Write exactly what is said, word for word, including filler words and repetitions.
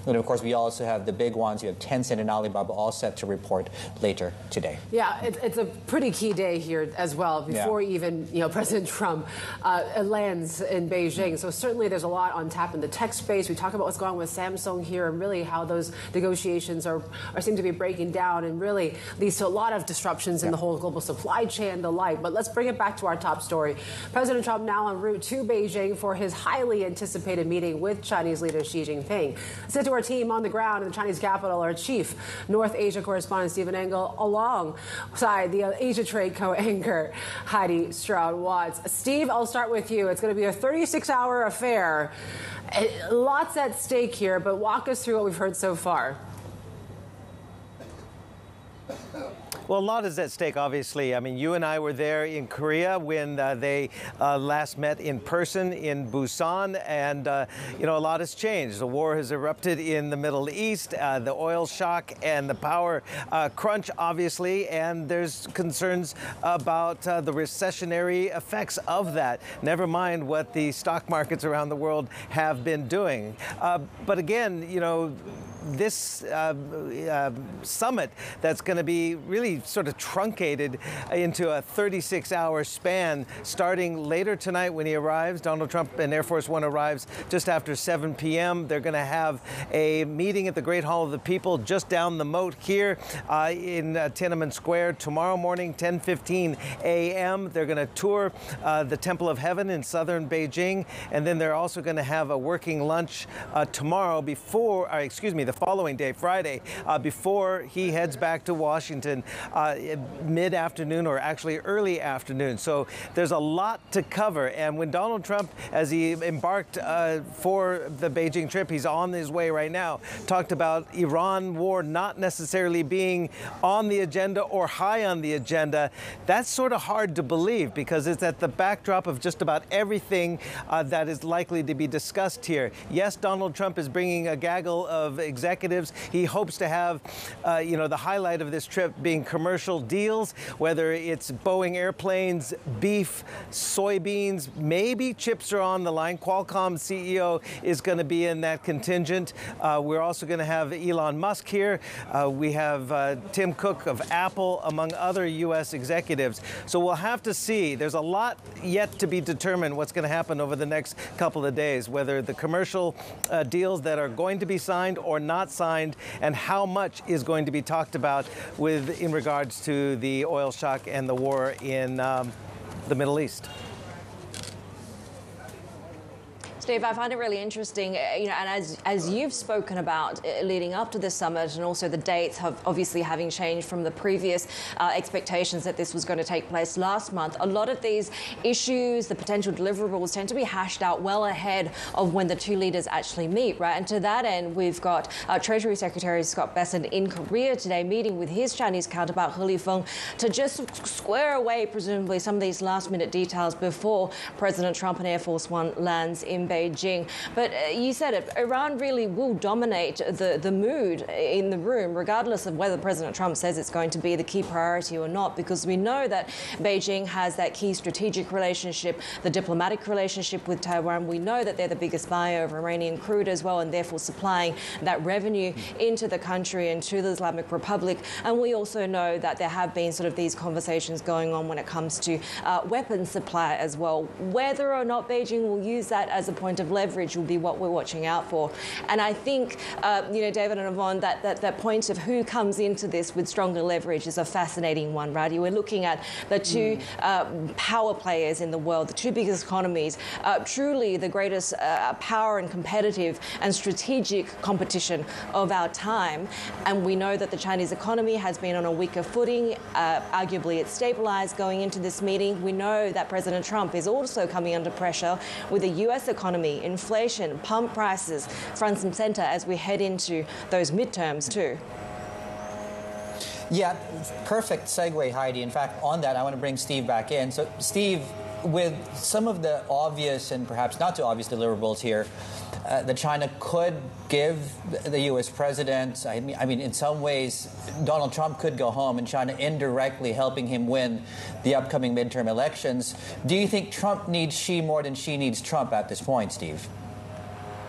And of course, we also have the big ones. You have Tencent and Alibaba all set to report later today. Yeah, it, it's a pretty key day here as well before yeah. even you know President Trump uh, lands in Beijing. So certainly there's a lot on tap in the tech space. We talk about what's going on with Samsung here and really how those negotiations are, are seem to be breaking down and really leads to a lot of disruptions yeah. in the whole global supply chain and the like. But let's bring it back to our top story. President Trump now en route to Beijing for his highly anticipated meeting with Chinese leader Xi Jinping. Said to our team on the ground in the Chinese capital, our chief North Asia correspondent Stephen Engel, alongside the Asia Trade co-anchor Heidi Stroud-Watts. Steve, I'll start with you. It's going to be a thirty-six hour affair. Lots at stake here, but walk us through what we've heard so far. Well, a lot is at stake, obviously. I mean, you and I were there in Korea when uh, they uh, last met in person in Busan, and, uh, you know, a lot has changed. The war has erupted in the Middle East, uh, the oil shock and the power uh, crunch, obviously, and there's concerns about uh, the recessionary effects of that, never mind what the stock markets around the world have been doing. Uh, but again, you know, this uh, uh, summit that's going to be really sort of truncated into a thirty-six hour span starting later tonight when he arrives. Donald Trump and Air Force One arrives just after seven p m They're going to have a meeting at the Great Hall of the People just down the moat here uh, in uh, Tiananmen Square. Tomorrow morning, ten fifteen a m They're going to tour uh, the Temple of Heaven in southern Beijing, and then they're also going to have a working lunch uh, tomorrow before, uh, excuse me, the following day, Friday, uh, before he heads back to Washington uh, mid-afternoon or actually early afternoon. So there's a lot to cover. And when Donald Trump, as he embarked uh, for the Beijing trip, he's on his way right now, talked about Iran war not necessarily being on the agenda or high on the agenda. That's sort of hard to believe because it's at the backdrop of just about everything uh, that is likely to be discussed here. Yes, Donald Trump is bringing a gaggle of executives. He hopes to have, uh, you know, the highlight of this trip being commercial deals, whether it's Boeing airplanes, beef, soybeans, maybe chips are on the line. Qualcomm's C E O is going to be in that contingent. Uh, we're also going to have Elon Musk here. Uh, we have uh, Tim Cook of Apple, among other U S executives. So we'll have to see. There's a lot yet to be determined what's going to happen over the next couple of days, whether the commercial uh, deals that are going to be signed or not signed, and how much is going to be talked about with in regards to the oil shock and the war in um, the Middle East. Steve, I find it really interesting, you know, and as as you've spoken about uh, leading up to this summit, and also the dates have obviously having changed from the previous uh, expectations that this was going to take place last month. A lot of these issues, the potential deliverables, tend to be hashed out well ahead of when the two leaders actually meet, right? And to that end, we've got uh, Treasury Secretary Scott Bessent in Korea today, meeting with his Chinese counterpart He Lifeng to just square away, presumably, some of these last-minute details before President Trump and Air Force One lands in Beijing. But uh, you said it, Iran really will dominate the, the mood in the room, regardless of whether President Trump says it's going to be the key priority or not, because we know that Beijing has that key strategic relationship, the diplomatic relationship with Taiwan. We know that they're the biggest buyer of Iranian crude as well, and therefore supplying that revenue into the country and to the Islamic Republic. And we also know that there have been sort of these conversations going on when it comes to uh, weapons supply as well. Whether or not Beijing will use that as a point of leverage will be what we're watching out for. And I think, uh, you know, David and Yvonne, that, that, that point of who comes into this with stronger leverage is a fascinating one, right? We're looking at the two mm. uh, power players in the world, the two biggest economies, uh, truly the greatest uh, power and competitive and strategic competition of our time. And we know that the Chinese economy has been on a weaker footing. Uh, arguably, it's stabilized going into this meeting. We know that President Trump is also coming under pressure with the U S economy, inflation, pump prices, front and center as we head into those midterms too. Yeah, perfect segue, Heidi. In fact, on that, I want to bring Steve back in. So, Steve, with some of the obvious and perhaps not so obvious deliverables here, uh, that China could give the U S president, I mean, I mean, in some ways, Donald Trump could go home and China indirectly helping him win the upcoming midterm elections. Do you think Trump needs Xi more than Xi needs Trump at this point, Steve?